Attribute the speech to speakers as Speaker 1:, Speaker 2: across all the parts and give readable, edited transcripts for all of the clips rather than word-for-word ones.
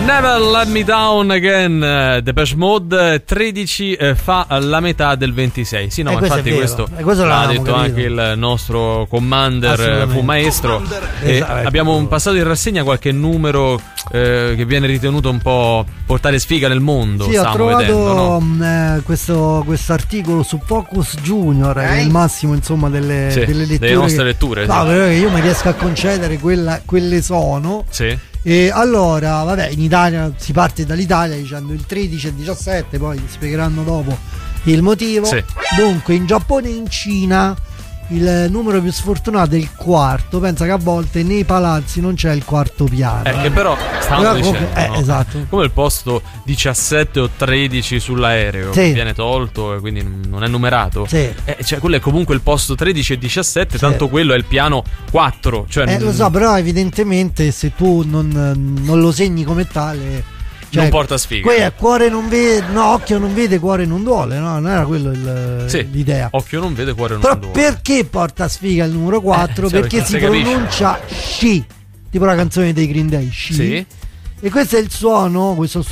Speaker 1: Never Let Me Down Again, Depeche Mode. 13 fa la metà del 26. Sì, no, ma infatti questo l'ha detto anche il nostro Commander, fu maestro. Abbiamo passato in rassegna qualche numero che viene ritenuto un po' portare sfiga nel mondo.
Speaker 2: Sì, ho trovato questo articolo su Focus Junior, che è il massimo insomma delle letture,
Speaker 1: delle nostre letture.
Speaker 2: No, però io mi riesco a concedere quelle sono.
Speaker 1: Sì.
Speaker 2: E allora, vabbè, in Italia si parte dall'Italia dicendo il 13 e 17, poi spiegheranno dopo il motivo. Sì. Dunque, in Giappone e in Cina il numero più sfortunato è il quarto. Pensa che a volte nei palazzi non c'è il quarto piano.
Speaker 1: Che però stavano dicendo, no?
Speaker 2: Esatto.
Speaker 1: Come il posto 17 o 13 sull'aereo, sì, viene tolto e quindi non è numerato.
Speaker 2: Sì.
Speaker 1: Cioè quello è comunque il posto 13 e 17, sì, tanto quello è il piano 4. Cioè,
Speaker 2: lo so, però evidentemente se tu non lo segni come tale, cioè,
Speaker 1: non porta sfiga.
Speaker 2: Cuore non vede, no, occhio non vede, cuore non duole, no? Non era quello l'idea.
Speaker 1: Occhio non vede, cuore non
Speaker 2: però
Speaker 1: duole.
Speaker 2: Perché porta sfiga il numero 4? Perché si pronuncia sci, tipo la canzone dei Green Day, sci. Sì. E questo è il suono,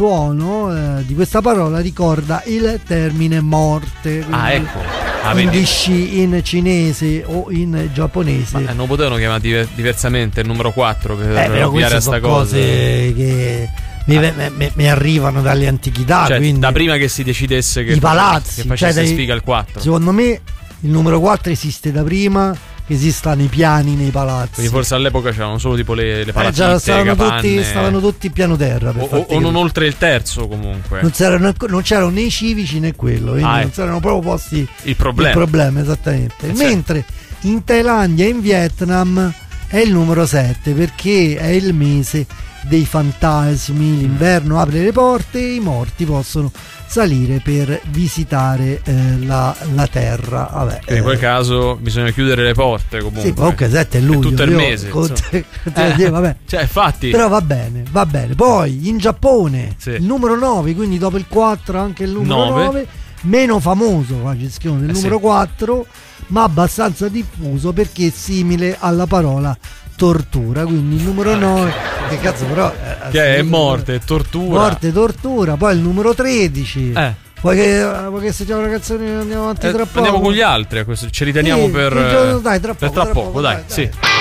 Speaker 2: di questa parola ricorda il termine morte.
Speaker 1: Ecco.
Speaker 2: Quindi sci in cinese o in giapponese.
Speaker 1: Ma non potevano chiamare diversamente il numero 4 per ovviare a sta cosa.
Speaker 2: Che mi arrivano dalle antichità,
Speaker 1: cioè,
Speaker 2: quindi
Speaker 1: da prima che si decidesse che
Speaker 2: i palazzi,
Speaker 1: che facesse sfiga il 4.
Speaker 2: Secondo me il numero 4 esiste da prima che esistano i piani nei palazzi.
Speaker 1: Quindi forse all'epoca c'erano solo tipo le palazzine,
Speaker 2: stavano tutti piano terra
Speaker 1: o non oltre il terzo comunque.
Speaker 2: Non c'erano né i civici né quello, quindi non c'erano proprio posti il problema esattamente. Mentre in Thailandia e in Vietnam è il numero 7 perché è il mese dei fantasmi, l'inverno apre le porte e i morti possono salire per visitare la terra. Vabbè,
Speaker 1: in quel caso bisogna chiudere le porte comunque.
Speaker 2: Sì, comunque 7 luglio,
Speaker 1: tutto il mese.
Speaker 2: Vabbè.
Speaker 1: Cioè, infatti.
Speaker 2: Però va bene. Poi in Giappone il numero 9, quindi dopo il 4 anche il numero 9, meno famoso, qua ci scrivono del numero 4, ma abbastanza diffuso perché è simile alla parola tortura, quindi il numero 9 che cazzo però
Speaker 1: che è morte,
Speaker 2: tortura, poi il numero 13 poi che sentiamo una canzone, andiamo avanti tra poco,
Speaker 1: andiamo con gli altri a questo, ci riteniamo per
Speaker 2: tra poco,
Speaker 1: dai, sì.